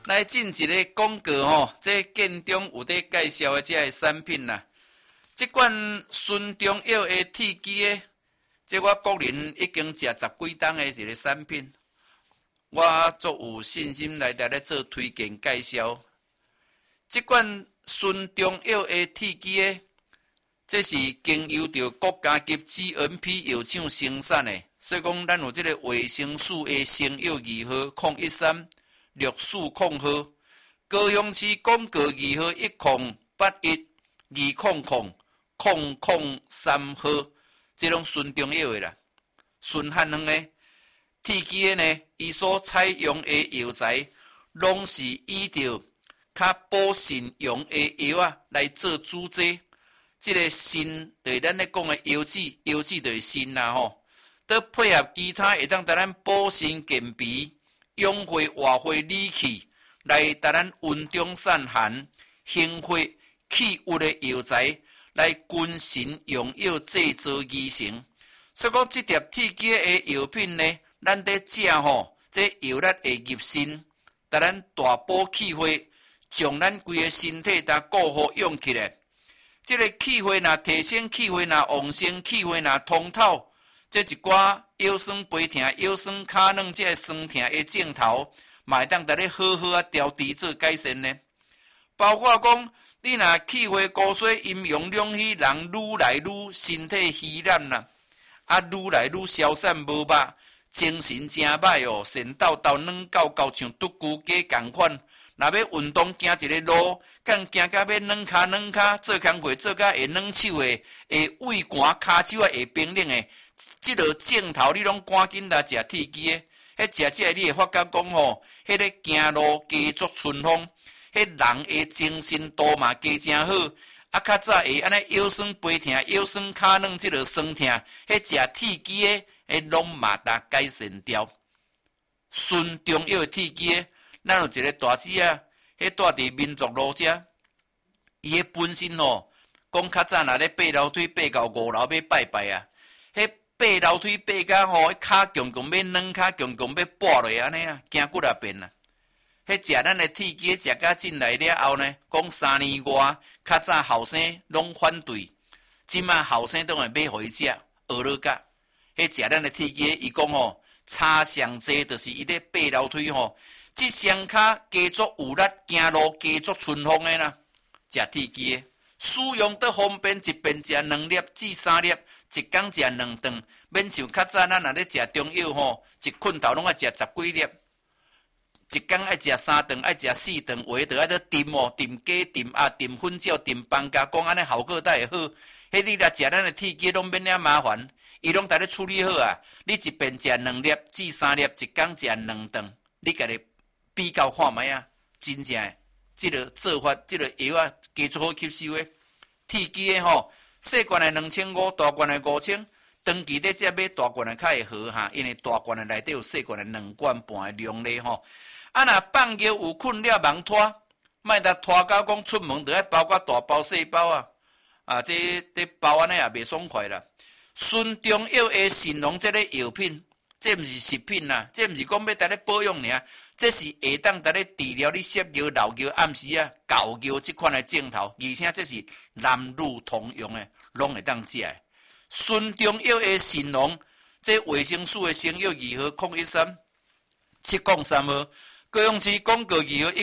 来进一个广告吼，这建中有在介绍的这个产品啦。这款纯中药的铁枝的，这我个人已经食10几档的一个产品，我足有信心来甲咧做推荐介绍。这款纯中药的铁枝的，这是经由着国家级 GMP 药厂生产的，所以讲咱有这个维生素的成药2号0136400号，高雄市广告2号10120000003号，这种纯中药的啦，纯汉方的。铁枝的呢，伊所采用的药材，拢是以着较补肾用的药啊来做主剂。这个肾就是咱咧讲的腰子，腰子就是肾啦吼。得配合其他会当带咱补肾健脾、养血活血理气，来带咱温中散寒、行血去瘀的药材，来均神用药制作而成。所以讲，这碟铁枝的药品呢，咱在食吼，这药力会入肾，带咱大补气血，将咱规个身体甲固好用起来。这个气血若提升，气血若旺盛，气血若通透，这一寡腰酸背痛、腰酸脚软这个酸痛的症头，嘛会当带你好好啊调治做改善呢。包括讲，你若气血固衰、阴阳两虚，人愈来愈身体虚懒啦，愈来愈消散无肉，精神真歹哦，神叨叨、软狗狗像独孤鸡共款。若要运动行一个路，敢行到要软骹，做工课做甲会软手的，会胃寒骹手啊会冰冷的，即落症头你拢赶紧来食铁枝的。迄食这个你会发觉讲吼，迄个行路加足顺风，迄人的精神度嘛加真好。较早会安尼腰酸背痛、腰酸骹软即落酸痛，迄食铁枝的，迄拢嘛达改善掉。纯中药的铁枝的。咱有一个大姊啊，迄住伫民族路遮，伊迄本身吼，讲较早若咧爬楼梯爬到5楼要拜拜啊，迄爬楼梯爬到吼，骹强强要软骹强强要跋落安尼啊，行骨啊变啊。迄食咱的铁枝食甲进来了后呢，讲3年外，较早后生拢反对，即马后生当然要互伊食，学落甲。迄食咱的铁枝，伊讲吼，差上济就是伊咧爬楼梯吼。即双骹加足有力，行路加足顺风的啦。食铁枝的，使用得方便，一遍食2粒至3粒，一天食2顿，免像较早咱若咧食中药吼，一困头拢爱食10几粒，一天爱食3顿，爱食4顿，有诶着爱咧炖哦，炖鸡、炖鸭、炖粉椒、炖放假，讲安尼效果才会好。迄你来食咱的铁枝，拢免遐麻烦，伊拢带咧处理好啊。你一遍食2粒至3粒，一天食2顿，你家己比较看卖啊，真正诶，即个做法，即个药啊，加足好吸收诶。铁枝诶吼，细罐诶2500，大罐诶5000。长期咧只买大罐诶较会好哈，因为大罐诶内底有细罐诶2罐半诶量咧吼。啊，若放尿有困了忙拖，莫得拖到讲出门着爱包括大包细包啊。啊，这包安尼也袂爽快啦。纯中药诶神农即个药品，这毋是食品啦，这毋是讲要带咧保养尔。这是会当带咧治疗你血尿、老尿、暗时啊、狗尿即款的症头，而且这是男女通用的，拢会当食的。纯中药的神农，这维生素的成药2号013-703号，高雄市广告2号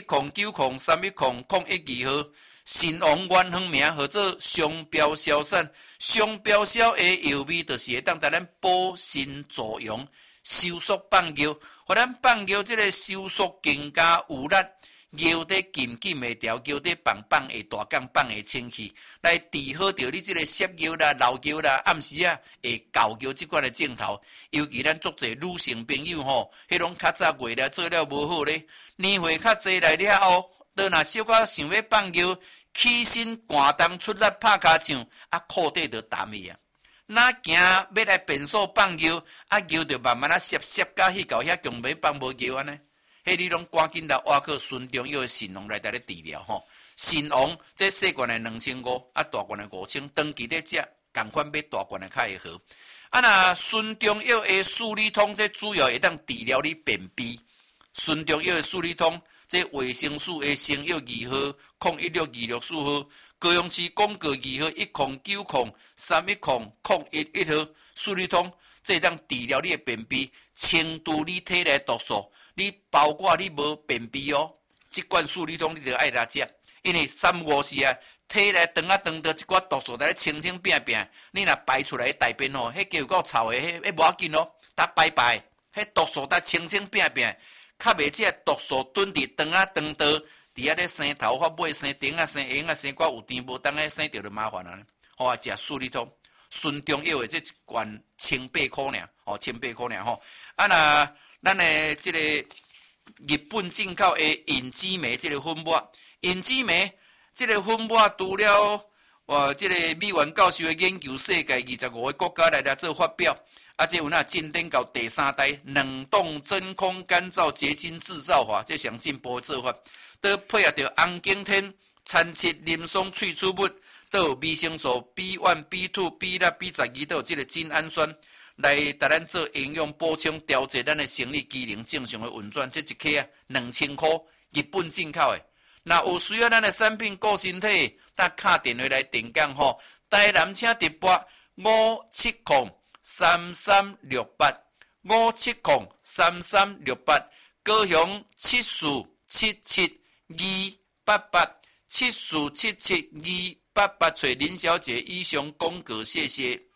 10903100102号，神农原方名号做双标消散，双标消的药味就是会当带咱补肾助阳、收缩放尿。互咱放尿即个收缩更加有力，尿得紧紧会调，尿得放会大杠放会清气，来治好着你即个血尿啦、老尿啦、暗时啊会狗尿即款的症头。尤其咱足侪女性朋友吼，迄种较早月了做了无好咧，年岁较济来了后，倒若小可想要放尿，起身寒冬出力拍骹掌，啊裤底就澹去啊。哪行要来便所放尿，啊尿就慢慢啊摄到迄到遐强要放无尿安尼，迄你拢赶紧来挖去纯中药的神农来带你治疗吼。神农这细罐的2500，啊大罐的5000，长期咧食，共款买大罐的较会好。啊那纯中药的四理通，这主要会当治疗你便秘。纯中药的四理通， 这卫生署的生育2号016264号，高雄市广告2号109031001号，数理通，这当治疗你的便秘，清除你体内毒素，你包括你无便秘哦，这罐数理通你就爱来食，因为3、5时啊，体内长啊长到一寡毒素在清清变变，你若排出来大便吼，迄叫有够臭的，迄无要紧哦，搭拜拜，迄毒素在清清变变。较袂只毒素囤伫肠啊肠道，伫遐咧生头发尾、生顶啊、生缘啊、生骨有甜无当咧生着就麻烦啊！好啊，食数理通，顺中药的这一罐18块尔，哦，18块尔吼。啊那咱的这个日本进口的隐基酶这个粉末，隐基酶这个粉末除了这个美元教授的研究，世界25个国家来做发表。啊，这有那进展到第3代冷冻真空干燥结晶制造法，这上进步的做法。都配合着红景天、参七林松萃取物，都有维生素 B1、B2、B6、B12，都有这个精氨酸来带咱做营养补充，调节咱的生理机能正常的运转。这一克啊2000块，日本进口的。那有需要咱的产品顾身体，打卡电话来订购吼。台南请直拨5703368，5703368，高雄74772887477288，找林小姐以上广告，谢谢。